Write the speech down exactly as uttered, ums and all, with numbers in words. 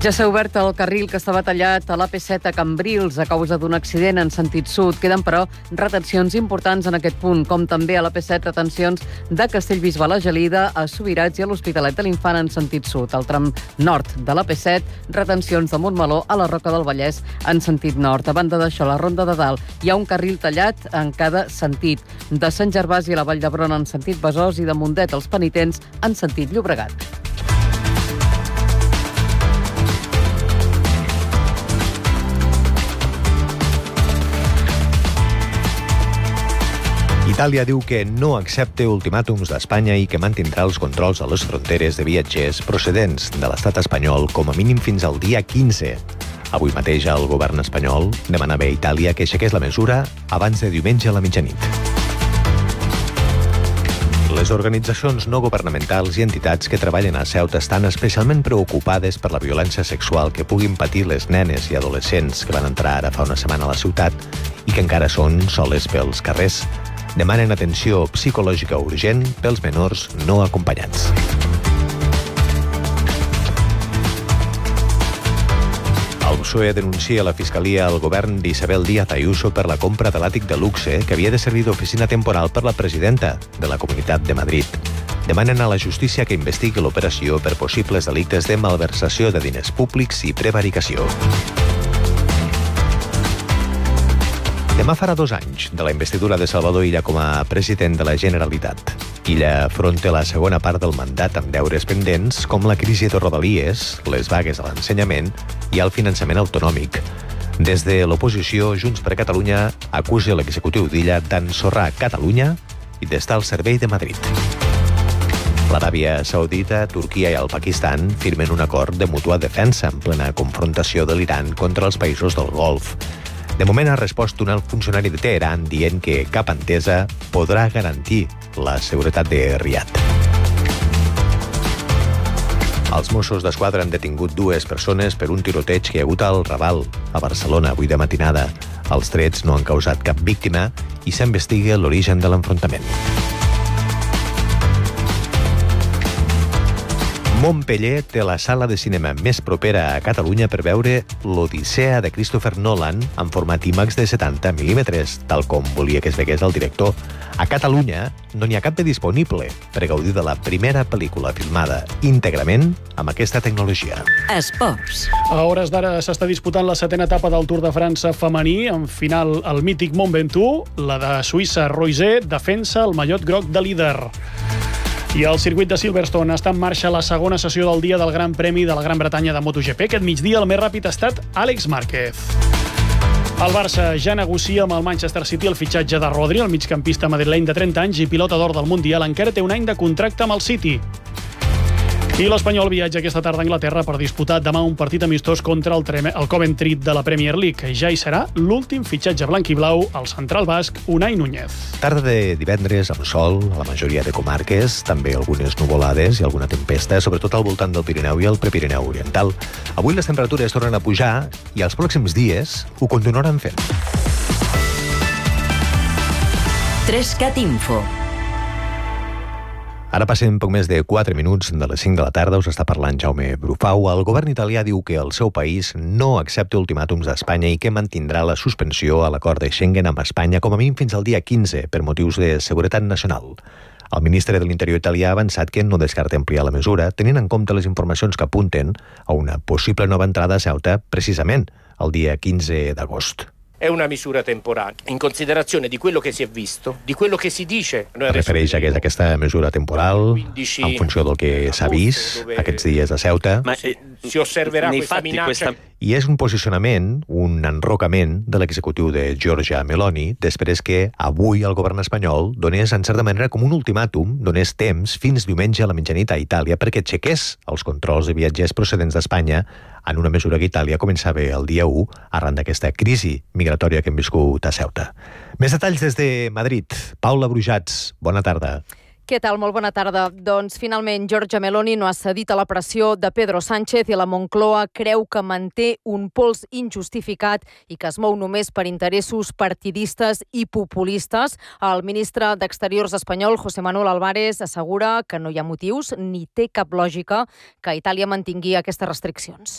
Ja s'ha obert el carril que estava tallat a l'A P set a Cambrils a causa d'un accident en sentit sud. Queden, però, retencions importants en aquest punt, com també a l'A P set retencions de Castellbisbal a la Gelida, a Subirats i a l'Hospitalet de l'Infant en sentit sud. Al tram nord de l'A P set, retencions de Montmeló a la Roca del Vallès en sentit nord. A banda d'això, a la Ronda de Dalt hi ha un carril tallat en cada sentit. De Sant Gervasi a la Vall d'Hebron en sentit Besòs i de Mundet als Penitents en sentit Llobregat. Itàlia diu que no accepta ultimàtums d'Espanya i que mantindrà els controls a les fronteres de viatgers procedents de l'estat espanyol com a mínim fins al dia quinze. Avui mateix el govern espanyol demanava a Itàlia que aixequés la mesura abans de diumenge a la mitjanit. Les organitzacions no governamentals i entitats que treballen a Ceuta estan especialment preocupades per la violència sexual que puguin patir les nenes i adolescents que van entrar ara fa una setmana a la ciutat i que encara són soles pels carrers. Demanen atenció psicològica urgent pels menors no acompanyats. El P S O E denuncia a la Fiscalia el govern d'Isabel Díaz Ayuso per la compra de l'àtic de luxe que havia de servir d'oficina temporal per la presidenta de la Comunitat de Madrid. Demanen a la justícia que investigui l'operació per possibles delictes de malversació de diners públics i prevaricació. Demà farà dos anys de la investidura de Salvador Illa com a president de la Generalitat. Illa afronta la segona part del mandat amb deures pendents com la crisi de Rodalies, les vagues a l'ensenyament i el finançament autonòmic. Des de l'oposició, Junts per Catalunya acusa l'executiu d'Illa d'ensorrar Catalunya i d'estar al servei de Madrid. L'Aràbia Saudita, Turquia i el Pakistan firmen un acord de mútua defensa en plena confrontació de l'Iran contra els països del Golf. De moment ha respost un alt funcionari de Teheran dient que cap entesa podrà garantir la seguretat de Riad. Els Mossos d'Esquadra han detingut dues persones per un tiroteig que hi ha hagut al Raval, a Barcelona, avui de matinada. Els trets no han causat cap víctima i s'investiga l'origen de l'enfrontament. Montpeller té la sala de cinema més propera a Catalunya per veure l'Odissea de Christopher Nolan en format IMAX de setanta mil·límetres, tal com volia que es vegués el director. A Catalunya no n'hi ha cap de disponible per gaudir de la primera pel·lícula filmada íntegrament amb aquesta tecnologia. Esports. A hores d'ara s'està disputant la setena etapa del Tour de França femení. En final, el mític Mont Ventoux, la de Suïssa, Roisé, defensa el mallot groc de líder. I al circuit de Silverstone està en marxa la segona sessió del dia del Gran Premi de la Gran Bretanya de MotoGP. Aquest migdia el més ràpid ha estat Àlex Márquez. El Barça ja negocia amb el Manchester City el fitxatge de Rodri, el migcampista madrileny de trenta anys i pilota d'or del Mundial. Encara té un any de contracte amb el City. I l'Espanyol viatja aquesta tarda a Anglaterra per disputar demà un partit amistós contra el, Treme, el Coventry de la Premier League. Ja hi serà l'últim fitxatge blanc i blau, el central basc Unai Núñez. Tarda de divendres amb sol a la majoria de comarques, també algunes nuvolades i alguna tempesta, sobretot al voltant del Pirineu i el Prepirineu Oriental. Avui les temperatures tornen a pujar i els pròxims dies ho continuaran fent. Trescat Info. Ara passen poc més de quatre minuts de les cinc de la tarda. Us està parlant Jaume Brufau. El govern italià diu que el seu país no accepta ultimàtums d'Espanya i que mantindrà la suspensió a l'acord de Schengen amb Espanya com a mínim fins al dia quinze per motius de seguretat nacional. El ministre de l'Interior italià ha avançat que no descarta ampliar la mesura, tenint en compte les informacions que apunten a una possible nova entrada a Ceuta precisament el dia quinze d'agost. È una misura temporanea, in considerazione di quello che si è visto, di quello che si dice. Es refereix a aquesta mesura temporal en funció del que s'ha vist aquests dies a Ceuta. Ma eh, si osserverà questa minaccia. I és un posicionament, un enrocament de l'executiu de Giorgia Meloni després que avui el govern espanyol donés en certa manera com un ultimàtum, donés temps fins diumenge a la mitjanit a Itàlia perquè aixequés els controls de viatgers procedents d'Espanya en una mesura que Itàlia començava el dia u arran d'aquesta crisi migratòria que hem viscut a Ceuta. Més detalls des de Madrid. Paula Brujats, bona tarda. Què tal? Molt bona tarda. Doncs finalment Giorgia Meloni no ha cedit a la pressió de Pedro Sánchez i la Moncloa creu que manté un pols injustificat i que es mou només per interessos partidistes i populistes. El ministre d'Exteriors espanyol, José Manuel Álvarez, assegura que no hi ha motius ni té cap lògica que Itàlia mantingui aquestes restriccions.